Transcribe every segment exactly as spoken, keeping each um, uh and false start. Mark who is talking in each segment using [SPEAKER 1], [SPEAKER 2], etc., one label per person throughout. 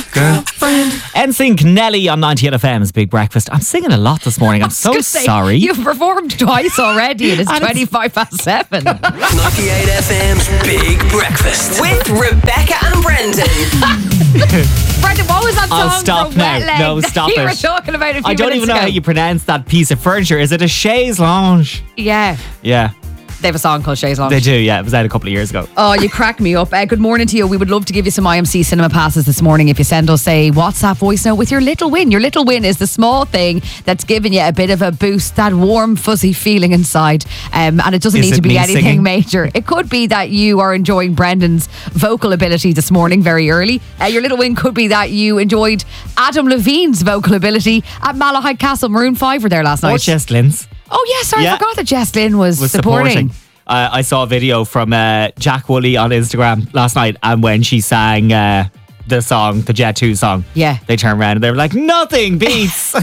[SPEAKER 1] girlfriend. N Sync Nelly on ninety-eight F M's Big Breakfast. I'm singing a lot this morning. I'm so
[SPEAKER 2] say,
[SPEAKER 1] sorry.
[SPEAKER 2] You've performed twice already and it's
[SPEAKER 1] And it's-
[SPEAKER 2] twenty-five past seven.
[SPEAKER 3] ninety-eight F M's Big Breakfast with Rebecca and Brendan.
[SPEAKER 2] Brendan, what was that song?
[SPEAKER 1] I'll stop
[SPEAKER 2] from
[SPEAKER 1] now.
[SPEAKER 2] Wet Leg
[SPEAKER 1] No,
[SPEAKER 2] that
[SPEAKER 1] stop
[SPEAKER 2] you
[SPEAKER 1] it.
[SPEAKER 2] were talking about a few
[SPEAKER 1] I don't
[SPEAKER 2] minutes
[SPEAKER 1] even know
[SPEAKER 2] ago?
[SPEAKER 1] how you pronounce that piece of furniture. Is it a chaise lounge?
[SPEAKER 2] Yeah.
[SPEAKER 1] Yeah,
[SPEAKER 2] They have a song called Chaise Lounge.
[SPEAKER 1] they do. Yeah, it was out a couple of years ago.
[SPEAKER 2] Oh, you crack me up. Uh, good morning to you. We would love to give you some I M C cinema passes this morning if you send us a WhatsApp voice note with your little win. Your little win is the small thing that's giving you a bit of a boost, that warm, fuzzy feeling inside. Um, and it doesn't
[SPEAKER 1] Is
[SPEAKER 2] need
[SPEAKER 1] it
[SPEAKER 2] to be
[SPEAKER 1] me
[SPEAKER 2] anything
[SPEAKER 1] singing?
[SPEAKER 2] major. It could be that you are enjoying Brendan's vocal ability this morning very early. Uh, your little win could be that you enjoyed Adam Levine's vocal ability at Malahide Castle. Maroon five were there last
[SPEAKER 1] Or
[SPEAKER 2] night.
[SPEAKER 1] Jess Lynn's
[SPEAKER 2] Oh, yes, sorry,
[SPEAKER 1] Yeah.
[SPEAKER 2] I forgot that Jess Lynn was,
[SPEAKER 1] was
[SPEAKER 2] supporting.
[SPEAKER 1] supporting. Uh, I saw a video from uh, Jack Woolley on Instagram last night, and when she sang uh, the song, the Jet two song,
[SPEAKER 2] Yeah.
[SPEAKER 1] they turned around and they were like, nothing beats.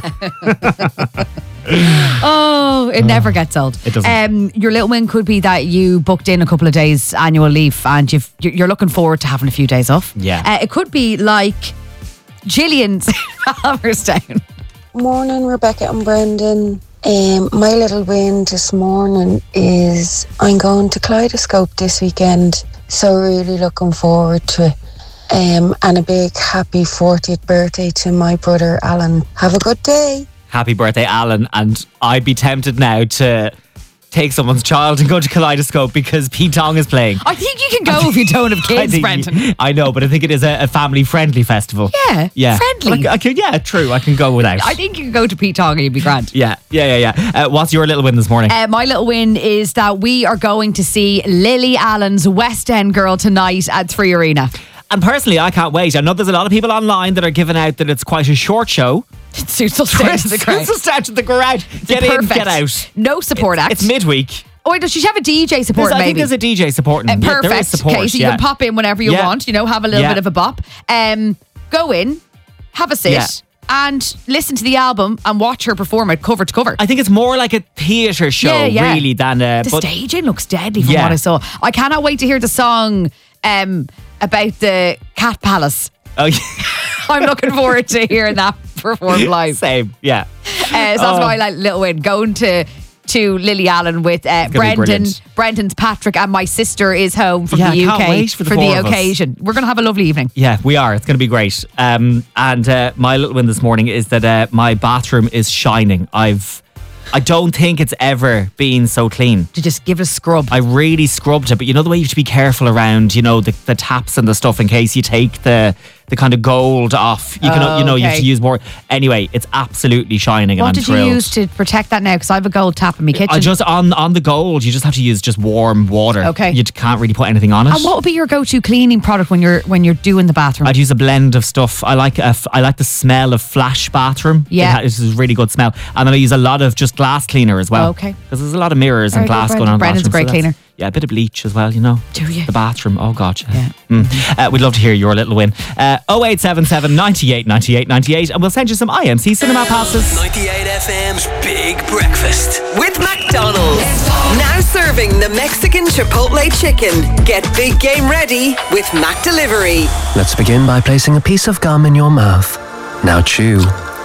[SPEAKER 2] Oh, it never gets old.
[SPEAKER 1] It doesn't.
[SPEAKER 2] Um, your little win could be that you booked in a couple of days annual leave and you've, you're you're looking forward to having a few days off.
[SPEAKER 1] Yeah.
[SPEAKER 2] Uh, it could be like Gillian's Halverstown.
[SPEAKER 4] Morning, Rebecca and Brendan. Um, my little win this morning is I'm going to Kaleidoscope this weekend, so really looking forward to it. Um, and a big happy fortieth birthday to my brother Alan. Have a good day.
[SPEAKER 1] Happy birthday, Alan. And I'd be tempted now to take someone's child and go to Kaleidoscope because Pete Tong is playing.
[SPEAKER 2] I think you can go if you don't have
[SPEAKER 1] I
[SPEAKER 2] kids,
[SPEAKER 1] think-
[SPEAKER 2] Brendan.
[SPEAKER 1] I know, but I think it is a, a family-friendly festival.
[SPEAKER 2] Yeah,
[SPEAKER 1] Yeah.
[SPEAKER 2] friendly.
[SPEAKER 1] I, I could, yeah, true. I can go without.
[SPEAKER 2] I think you can go to Pete Tong and you'd be grand.
[SPEAKER 1] Yeah, yeah, yeah, yeah. Uh, what's your little win this morning?
[SPEAKER 2] Uh, my little win is that we are going to see Lily Allen's West End Girl tonight at Three Arena.
[SPEAKER 1] And personally, I can't wait. I know there's a lot of people online that are giving out that it's quite a short show.
[SPEAKER 2] It suits us down to the crowd.
[SPEAKER 1] Just out to the garage. Get in,
[SPEAKER 2] Perfect.
[SPEAKER 1] get out.
[SPEAKER 2] No support act.
[SPEAKER 1] It's midweek.
[SPEAKER 2] Oh, wait, does she have a D J support?
[SPEAKER 1] There's- I
[SPEAKER 2] maybe
[SPEAKER 1] think there's a D J supporting.
[SPEAKER 2] Uh,
[SPEAKER 1] Yeah,
[SPEAKER 2] perfect.
[SPEAKER 1] there is support.
[SPEAKER 2] Okay, so you
[SPEAKER 1] yeah.
[SPEAKER 2] can pop in whenever you
[SPEAKER 1] Yeah.
[SPEAKER 2] want. You know, have a little
[SPEAKER 1] Yeah.
[SPEAKER 2] bit of a bop. Um, go in, have a sit,
[SPEAKER 1] Yeah.
[SPEAKER 2] and listen to the album and watch her perform it cover to cover.
[SPEAKER 1] I think it's more like a theatre show,
[SPEAKER 2] Yeah, yeah.
[SPEAKER 1] really, than a.
[SPEAKER 2] the
[SPEAKER 1] but
[SPEAKER 2] staging looks deadly from
[SPEAKER 1] Yeah.
[SPEAKER 2] what I saw. I cannot wait to hear the song um, about the Cat Palace.
[SPEAKER 1] Oh, yeah.
[SPEAKER 2] I'm looking forward to hearing that performed live.
[SPEAKER 1] Same, yeah.
[SPEAKER 2] Uh, so that's
[SPEAKER 1] Oh.
[SPEAKER 2] my like, little win. Going to to Lily Allen with uh,
[SPEAKER 1] be
[SPEAKER 2] Brendan,
[SPEAKER 1] brilliant.
[SPEAKER 2] Brendan's Patrick, and my sister is home from
[SPEAKER 1] Yeah,
[SPEAKER 2] the
[SPEAKER 1] I
[SPEAKER 2] U K
[SPEAKER 1] can't wait for the four of us.
[SPEAKER 2] occasion. We're going to have a lovely evening.
[SPEAKER 1] Yeah, we are. It's going to be great. Um, and uh, my little win this morning is that uh, my bathroom is shining. I've, I don't think it's ever been so clean.
[SPEAKER 2] To just give it a scrub.
[SPEAKER 1] I really scrubbed it, but you know the way you have to be careful around, you know, the, the taps and the stuff in case you take the the kind of gold off. You can,
[SPEAKER 2] Oh,
[SPEAKER 1] you know, you have
[SPEAKER 2] okay.
[SPEAKER 1] to use more. Anyway, it's absolutely shining, and
[SPEAKER 2] what
[SPEAKER 1] I'm
[SPEAKER 2] did
[SPEAKER 1] thrilled.
[SPEAKER 2] you use to protect that now? Because I have a gold tap in my kitchen.
[SPEAKER 1] I just on on the gold, you just have to use just warm water.
[SPEAKER 2] Okay.
[SPEAKER 1] You can't really put anything on it.
[SPEAKER 2] and what would be your go-to cleaning product when you're when you're doing the bathroom?
[SPEAKER 1] I'd use a blend of stuff. I like a f- I like the smell of Flash bathroom.
[SPEAKER 2] Yeah.
[SPEAKER 1] it ha- it's a really good smell. And then I use a lot of just glass cleaner as well.
[SPEAKER 2] Okay.
[SPEAKER 1] because there's a lot of mirrors
[SPEAKER 2] Very
[SPEAKER 1] and
[SPEAKER 2] good,
[SPEAKER 1] glass
[SPEAKER 2] Brendan.
[SPEAKER 1] going on. in the
[SPEAKER 2] Brendan's a
[SPEAKER 1] bathroom,
[SPEAKER 2] great
[SPEAKER 1] so that's-
[SPEAKER 2] cleaner.
[SPEAKER 1] Yeah, a bit of bleach as well. You know.
[SPEAKER 2] Do you?
[SPEAKER 1] The bathroom. Oh God.
[SPEAKER 2] Yeah.
[SPEAKER 1] Mm. Uh, we'd love to hear your little win. Uh, oh eight seven seven, ninety-eight, ninety-eight, ninety-eight, and we'll send you some I M C cinema passes.
[SPEAKER 3] ninety-eight F M's Big Breakfast with McDonald's. Now serving the Mexican Chipotle chicken. Get big game ready with Mac Delivery.
[SPEAKER 5] Let's begin by placing a piece of gum in your mouth. Now chew.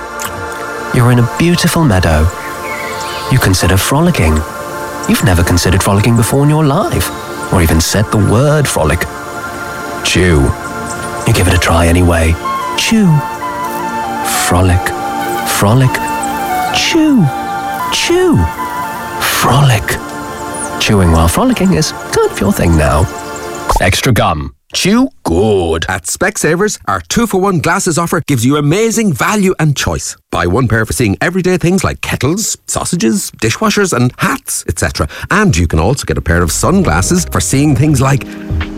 [SPEAKER 5] You're in a beautiful meadow. You consider frolicking. You've never considered frolicking before in your life, or even said the word frolic. Chew. You give it a try anyway. Chew. Frolic. Frolic. Chew. Chew. Frolic. Chewing while frolicking is kind of your thing now. Extra gum. Chew good.
[SPEAKER 6] At Specsavers, our two-for-one glasses offer gives you amazing value and choice. Buy one pair for seeing everyday things like kettles, sausages, dishwashers and hats, et cetera. And you can also get a pair of sunglasses for seeing things like...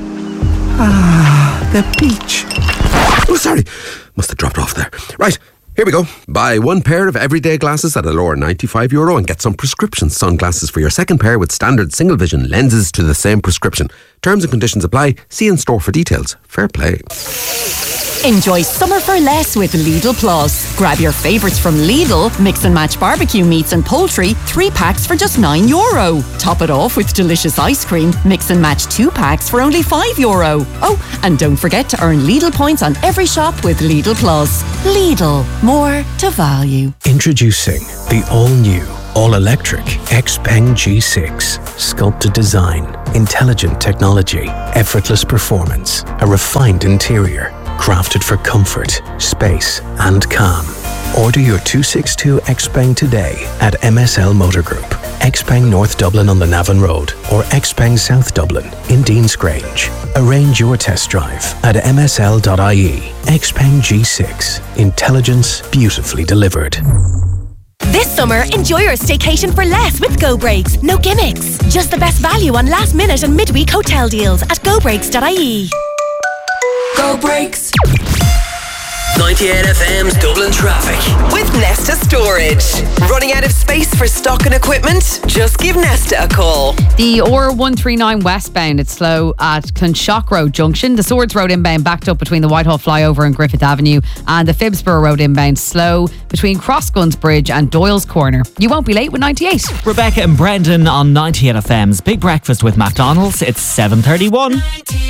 [SPEAKER 6] Ah, the beach. Oh, sorry. Must have dropped off there. Right. Here we go. Buy one pair of everyday glasses at a lower ninety-five euro and get some prescription sunglasses for your second pair with standard single vision lenses to the same prescription. Terms and conditions apply. See in store for details. Fair play.
[SPEAKER 7] Enjoy summer for less with Lidl Plus. Grab your favourites from Lidl, mix and match barbecue meats and poultry, three packs for just nine euro. Top it off with delicious ice cream, mix and match two packs for only five euro. Oh, and don't forget to earn Lidl points on every shop with Lidl Plus. Lidl, more to value.
[SPEAKER 5] Introducing the all-new, all-electric Xpeng G six. Sculpted design, intelligent technology, effortless performance, a refined interior. Crafted for comfort, space and calm. Order your two sixty-two Xpeng today at M S L Motor Group, Xpeng North Dublin on the Navan Road or Xpeng South Dublin in Deansgrange. Arrange your test drive at m s l dot i e. Xpeng G six. Intelligence beautifully delivered.
[SPEAKER 8] This summer, enjoy your staycation for less with Go Breaks. No gimmicks. Just the best value on last minute and midweek hotel deals at go breaks dot i e.
[SPEAKER 3] Go Breaks. ninety-eight F M's Dublin traffic with Nesta Storage. Running out of space for stock and equipment? Just give Nesta a call.
[SPEAKER 2] The O R one thirty-nine westbound, it's slow at Clonshock Road Junction. The Swords Road inbound backed up between the Whitehall flyover and Griffith Avenue. And the Phibsborough Road inbound slow between Crossguns Bridge and Doyle's Corner. You won't be late with ninety-eight.
[SPEAKER 1] Rebecca and Brendan on ninety-eight F M's Big Breakfast with McDonald's. It's seven thirty-one.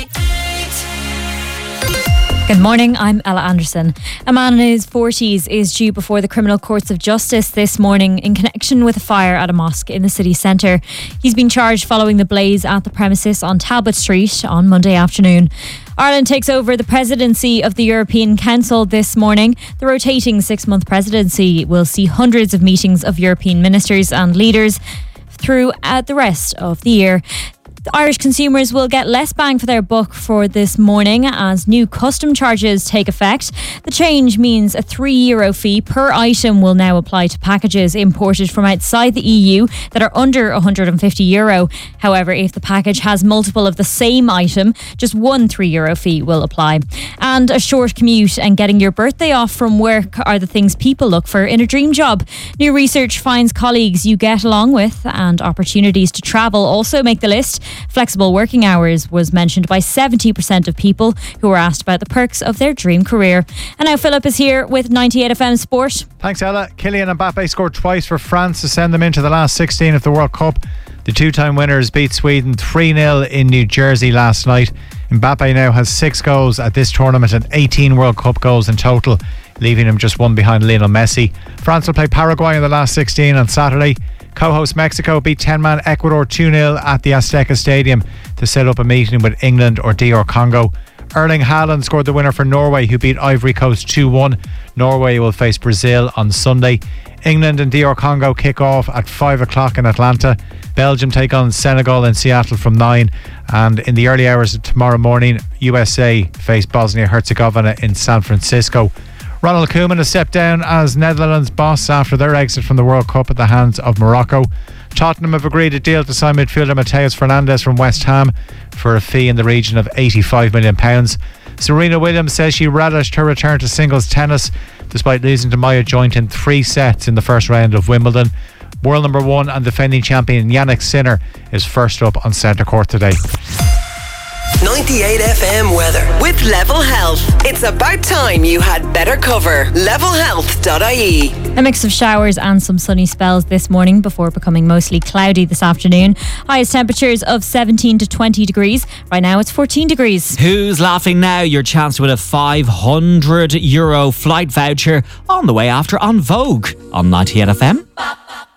[SPEAKER 9] Good morning, I'm Ella Anderson. A man in his forties is due before the Criminal Courts of Justice this morning in connection with a fire at a mosque in the city centre. He's been charged following the blaze at the premises on Talbot Street on Monday afternoon. Ireland takes over the presidency of the European Council this morning. The rotating six-month presidency will see hundreds of meetings of European ministers and leaders throughout the rest of the year. Irish consumers will get less bang for their buck for this morning as new custom charges take effect. The change means a three euro fee per item will now apply to packages imported from outside the E U that are under one hundred fifty euro. However, if the package has multiple of the same item, just one three euro fee will apply. And a short commute and getting your birthday off from work are the things people look for in a dream job. New research finds colleagues you get along with and opportunities to travel also make the list. Flexible working hours was mentioned by seventy percent of people who were asked about the perks of their dream career. And now Philip is here with ninety-eight F M Sport.
[SPEAKER 10] Thanks, Ella. Kylian Mbappe scored twice for France to send them into the last sixteen of the World Cup. The two-time winners beat Sweden three nil in New Jersey last night. Mbappe now has six goals at this tournament and eighteen World Cup goals in total, leaving him just one behind Lionel Messi. France will play Paraguay in the last sixteen on Saturday. Co-host Mexico beat ten-man Ecuador two nil at the Azteca Stadium to set up a meeting with England or D R Congo. Erling Haaland scored the winner for Norway, who beat Ivory Coast two one. Norway will face Brazil on Sunday. England and D R Congo kick off at five o'clock in Atlanta. Belgium take on Senegal in Seattle from nine. And in the early hours of tomorrow morning, U S A face Bosnia-Herzegovina in San Francisco. Ronald Koeman has stepped down as Netherlands boss after their exit from the World Cup at the hands of Morocco. Tottenham have agreed a deal to sign midfielder Mateus Fernandes from West Ham for a fee in the region of eighty-five million pounds. Serena Williams says she relished her return to singles tennis despite losing to Maya Joint in three sets in the first round of Wimbledon. World number one and defending champion Yannick Sinner is first up on centre court today.
[SPEAKER 3] ninety-eight F M weather with Level Health. It's about time you had better cover. level health dot i e.
[SPEAKER 9] A mix of showers and some sunny spells this morning before becoming mostly cloudy this afternoon. Highest temperatures of seventeen to twenty degrees. Right now it's fourteen degrees.
[SPEAKER 1] Who's laughing now? Your chance to win a five hundred euro flight voucher on the way after On Vogue on ninety-eight F M.